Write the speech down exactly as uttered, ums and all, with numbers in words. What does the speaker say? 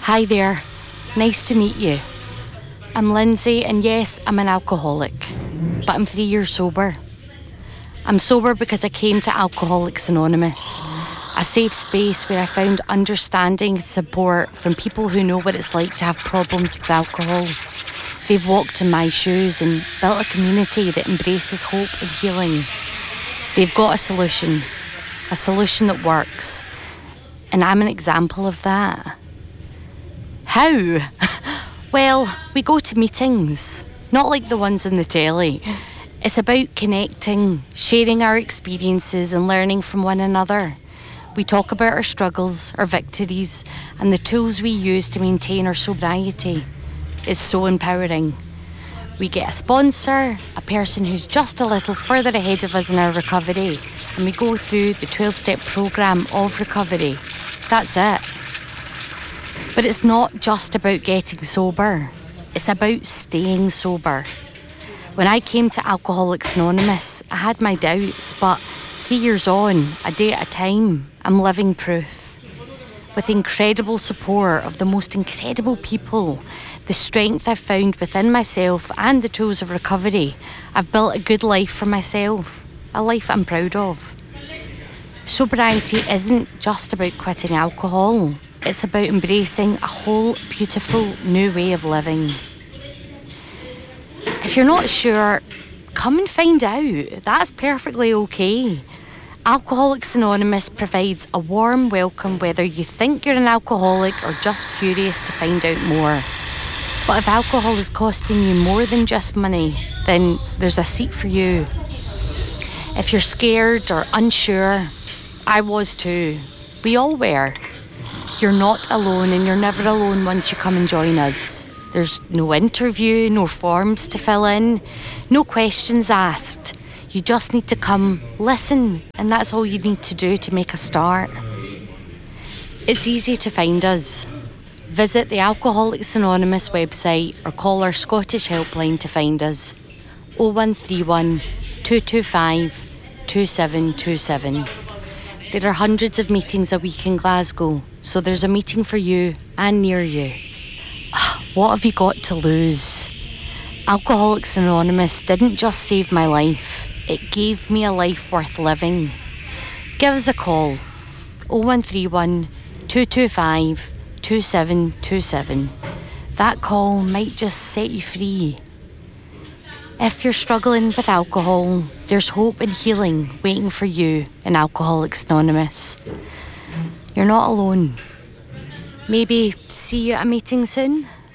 Hi there, nice to meet you. I'm Lindsay, and yes, I'm an alcoholic, but I'm three years sober. I'm sober because I came to Alcoholics Anonymous, a safe space where I found understanding and support from people who know what it's like to have problems with alcohol. They've walked in my shoes and built a community that embraces hope and healing. They've got a solution, a solution that works, and I'm an example of that. How? Well, we go to meetings, not like the ones on the telly. It's about connecting, sharing our experiences and learning from one another. We talk about our struggles, our victories, and the tools we use to maintain our sobriety. It's so empowering. We get a sponsor, a person who's just a little further ahead of us in our recovery, and we go through the twelve-step programme of recovery. That's it. But it's not just about getting sober. It's about staying sober. When I came to Alcoholics Anonymous, I had my doubts, but three years on, a day at a time, I'm living proof. With incredible support of the most incredible people, the strength I've found within myself and the tools of recovery, I've built a good life for myself, a life I'm proud of. Sobriety isn't just about quitting alcohol. It's about embracing a whole beautiful new way of living. If you're not sure, come and find out. That's perfectly okay. Alcoholics Anonymous provides a warm welcome whether you think you're an alcoholic or just curious to find out more. But if alcohol is costing you more than just money, then there's a seat for you. If you're scared or unsure, I was too. We all were. You're not alone, and you're never alone once you come and join us. There's no interview, no forms to fill in, no questions asked. You just need to come, listen, and that's all you need to do to make a start. It's easy to find us. Visit the Alcoholics Anonymous website or call our Scottish helpline to find us. oh one three one, two two five, two seven two seven. There are hundreds of meetings a week in Glasgow, so there's a meeting for you and near you. What have you got to lose? Alcoholics Anonymous didn't just save my life, it gave me a life worth living. Give us a call, oh one three one, two two five, two seven two seven. That call might just set you free. If you're struggling with alcohol, there's hope and healing waiting for you in Alcoholics Anonymous. You're not alone. Maybe see you at a meeting soon?